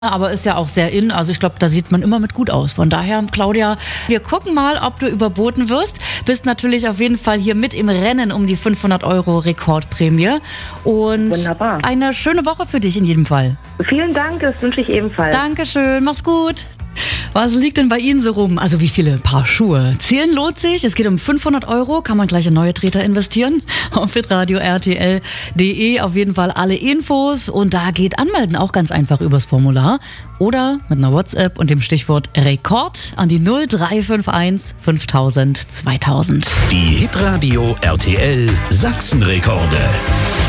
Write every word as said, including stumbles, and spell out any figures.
Aber ist ja auch sehr in, also ich glaube, da sieht man immer mit gut aus. Von daher, Claudia, wir gucken mal, ob du überboten wirst. Bist natürlich auf jeden Fall hier mit im Rennen um die fünfhundert Euro Rekordprämie. Und Wunderbar. Eine schöne Woche für dich in jedem Fall. Vielen Dank, das wünsche ich ebenfalls. Dankeschön, mach's gut. Was liegt denn bei Ihnen so rum? Also wie viele Paar Schuhe? Zählen lohnt sich. Es geht um fünfhundert Euro. Kann man gleich in neue Treter investieren? Auf hitradio R T L punkt de auf jeden Fall alle Infos. Und da geht Anmelden auch ganz einfach übers Formular. Oder mit einer WhatsApp und dem Stichwort Rekord an die null drei fünf eins fünftausend zweitausend. Die Hitradio R T L Sachsenrekorde.